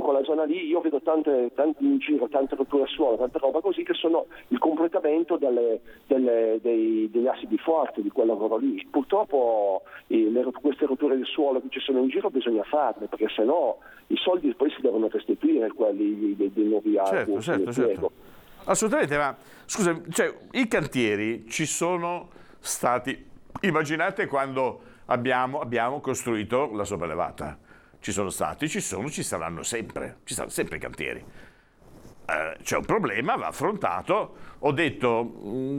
quella zona lì io vedo tante in giro, tante rotture al suolo, tante roba così, che sono il completamento degli assi di forza di quel lavoro lì. Purtroppo queste rotture del suolo che ci sono in giro bisogna farle, perché sennò i soldi poi si devono restituire, quelli dei nuovi certo. Assolutamente, ma scusa, cioè, i cantieri ci sono stati, immaginate quando abbiamo costruito la sopraelevata, ci sono stati, ci saranno sempre i cantieri. C'è un problema, va affrontato. Ho detto,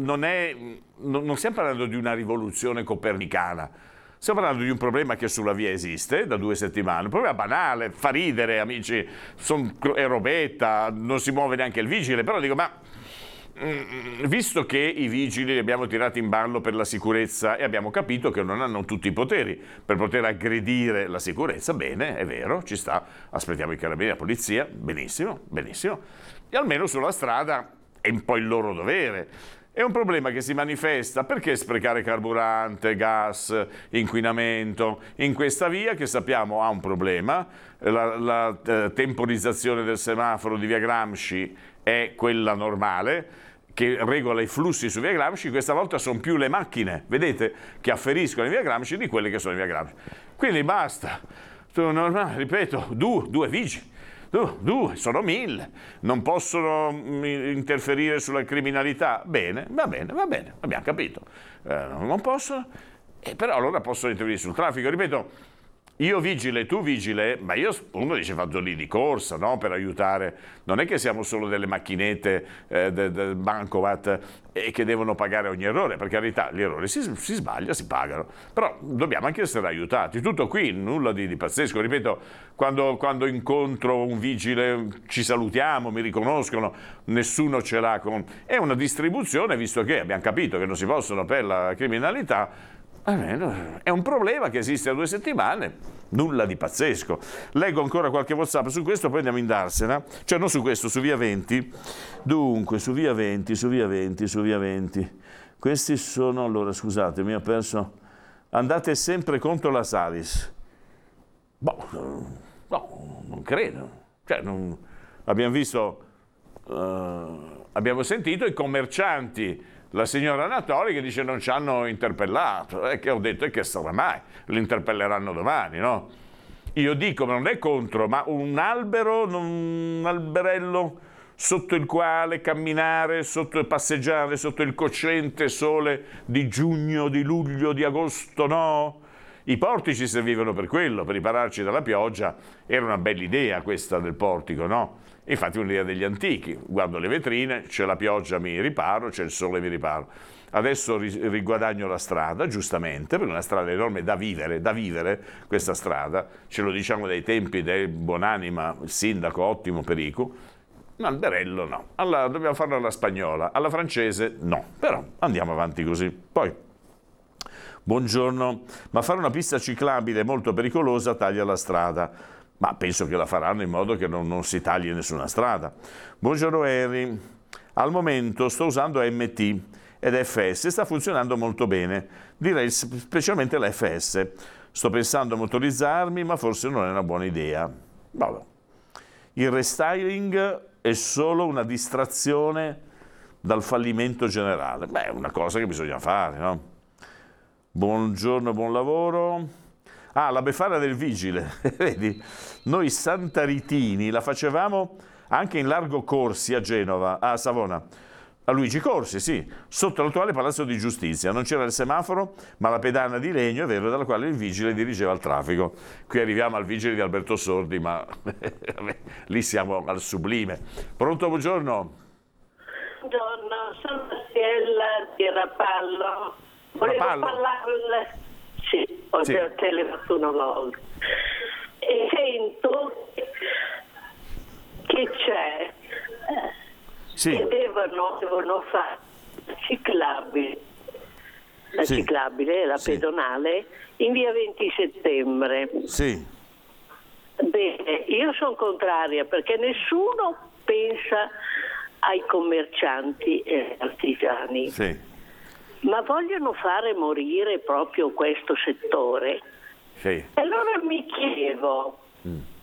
non stiamo parlando di una rivoluzione copernicana, stiamo parlando di un problema che sulla via esiste da 2 settimane, un problema banale, fa ridere, amici, è robetta, non si muove neanche il vigile, però dico, ma visto che i vigili li abbiamo tirati in ballo per la sicurezza e abbiamo capito che non hanno tutti i poteri per poter aggredire la sicurezza, bene, è vero, ci sta, aspettiamo i carabinieri, la polizia, benissimo, e almeno sulla strada è un po' il loro dovere. È un problema che si manifesta, perché sprecare carburante, gas, inquinamento in questa via che sappiamo ha un problema. La temporizzazione del semaforo di via Gramsci è quella normale che regola i flussi su via Gramsci. Questa volta sono più le macchine, vedete, che afferiscono in via Gramsci di quelle che sono in via Gramsci. Quindi basta, ripeto, due vigili. Due, sono 1000, non possono interferire sulla criminalità. Bene, va bene, abbiamo capito. Non possono, però allora possono intervenire sul traffico. Ripeto, io vigile, tu vigile, ma uno dice faccio lì di corsa, no? Per aiutare. Non è che siamo solo delle macchinette del bancomat che devono pagare ogni errore, per carità, gli errori si sbaglia, si pagano, però dobbiamo anche essere aiutati. Tutto qui, nulla di pazzesco. Ripeto, quando incontro un vigile ci salutiamo, mi riconoscono, nessuno ce l'ha con... È una distribuzione, visto che abbiamo capito che non si possono per la criminalità. È un problema che esiste da 2 settimane, nulla di pazzesco. Leggo ancora qualche WhatsApp su questo, poi andiamo in darsena. Cioè non su questo, su via 20. Dunque, su via 20. Questi sono, allora scusate, mi ho perso. Andate sempre contro la Salis. No, non credo. Cioè, abbiamo visto, abbiamo sentito i commercianti, la signora Anatori che dice non ci hanno interpellato, e che ho detto e che sarà mai, li interpelleranno domani, no? Io dico, ma non è contro, ma un alberello sotto il quale camminare, passeggiare sotto il cocente sole di giugno, di luglio, di agosto, no? I portici servivano per quello, per ripararci dalla pioggia. Era una bella idea questa del portico, no? Infatti è un'idea degli antichi. Guardo le vetrine, c'è la pioggia, mi riparo, c'è il sole, mi riparo. Adesso riguadagno la strada, giustamente, perché è una strada enorme da vivere questa strada. Ce lo diciamo dai tempi del buonanima, il sindaco Ottimo Perico. Un alberello no. Allora dobbiamo farlo alla spagnola, alla francese no. Però andiamo avanti così. Poi, buongiorno, ma fare una pista ciclabile molto pericolosa taglia la strada. Ma penso che la faranno in modo che non si tagli nessuna strada. Buongiorno Henry, al momento sto usando MT ed FS, sta funzionando molto bene, direi specialmente la FS. Sto pensando a motorizzarmi, ma forse non è una buona idea. Vabbè. Il restyling è solo una distrazione dal fallimento generale. Beh, è una cosa che bisogna fare, no? Buongiorno, buon lavoro. Ah, la befana del vigile, vedi? Noi santaritini la facevamo anche in largo Corsi a Genova, a Savona, a Luigi Corsi, sì, sotto l'attuale Palazzo di Giustizia. Non c'era il semaforo, ma la pedana di legno, è vero, dalla quale il vigile dirigeva il traffico. Qui arriviamo al vigile di Alberto Sordi, ma lì siamo al sublime. Pronto, buongiorno? Buongiorno, sono Marcella di Rapallo. Volevo parlarle... Sì, ho già telefonato una volta e sento che c'è che devono fare la ciclabile, la pedonale in via 20 settembre. Sì. Bene, io sono contraria perché nessuno pensa ai commercianti e artigiani. Sì. Ma vogliono fare morire proprio questo settore. Sì. Allora mi chiedo,